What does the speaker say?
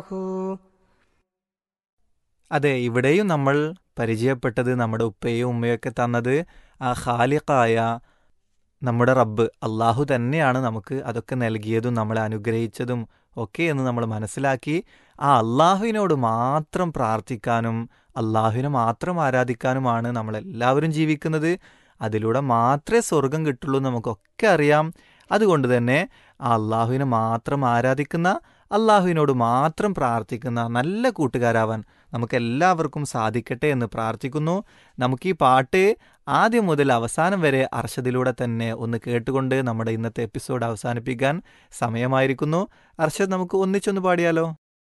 അതെ, ഇവിടെയും നമ്മൾ പരിചയപ്പെട്ടത് നമ്മുടെ ഉപ്പയും ഉമ്മയൊക്കെ തന്നത് ആ ഖാലിഖായ നമ്മുടെ റബ്ബ് അള്ളാഹു തന്നെയാണ് നമുക്ക് അതൊക്കെ നൽകിയതും നമ്മളെ അനുഗ്രഹിച്ചതും ഒക്കെ എന്ന് നമ്മൾ മനസ്സിലാക്കി ആ അള്ളാഹുവിനോട് മാത്രം പ്രാർത്ഥിക്കാനും അള്ളാഹുവിനെ മാത്രം ആരാധിക്കാനുമാണ് നമ്മളെല്ലാവരും ജീവിക്കുന്നത്. അതിലൂടെ മാത്രമേ സ്വർഗം കിട്ടുള്ളൂ എന്ന് നമുക്കൊക്കെ അറിയാം. അതുകൊണ്ട് തന്നെ ആ അള്ളാഹുവിനെ മാത്രം ആരാധിക്കുന്ന അള്ളാഹുവിനോട് മാത്രം പ്രാർത്ഥിക്കുന്ന നല്ല കൂട്ടുകാരാവാൻ നമുക്കെല്ലാവർക്കും സാധിക്കട്ടെ എന്ന് പ്രാർത്ഥിക്കുന്നു. നമുക്ക് ഈ പാട്ട് ആദ്യം മുതൽ അവസാനം വരെ അർഷദിലൂടെ തന്നെ ഒന്ന് കേട്ടുകൊണ്ട് നമ്മുടെ ഇന്നത്തെ എപ്പിസോഡ് അവസാനിപ്പിക്കാൻ സമയമായിരിക്കുന്നു. അർഷദ്, നമുക്ക് ഒന്നിച്ചൊന്ന് പാടിയാലോ?